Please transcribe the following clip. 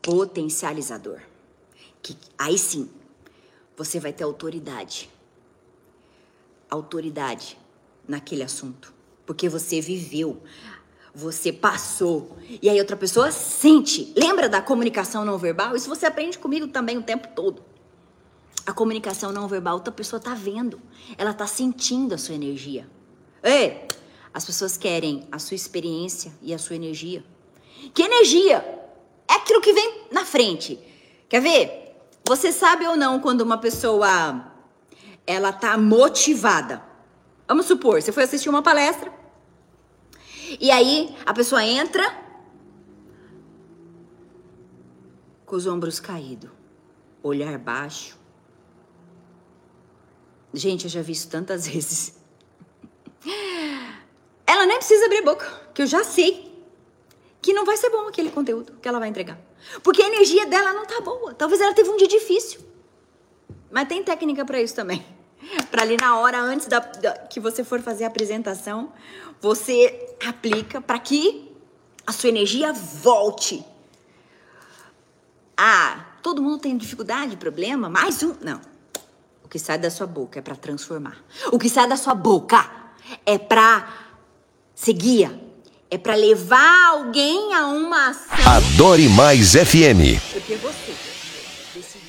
potencializador. Que aí sim, você vai ter autoridade. Autoridade naquele assunto. Porque você viveu, você passou. E aí outra pessoa sente. Lembra da comunicação não verbal? Isso você aprende comigo também o tempo todo. A comunicação não verbal, outra pessoa tá vendo. Ela tá sentindo a sua energia. Ei, as pessoas querem a sua experiência e a sua energia. Que energia? É aquilo que vem na frente. Quer ver? Você sabe ou não quando uma pessoa, ela tá motivada? Vamos supor, você foi assistir uma palestra. E aí, a pessoa entra com os ombros caídos. Olhar baixo. Gente, eu já vi isso tantas vezes. Ela nem precisa abrir a boca, que eu já sei que não vai ser bom aquele conteúdo que ela vai entregar. Porque a energia dela não tá boa. Talvez ela teve um dia difícil. Mas tem técnica pra isso também. Pra ali na hora, antes que você for fazer a apresentação, você aplica pra que a sua energia volte. Ah, todo mundo tem dificuldade, problema, mais um... Não. O que sai da sua boca é pra transformar. O que sai da sua boca é pra ser guia. É pra levar alguém a uma ação. Adore Mais FM. Porque você decidiu.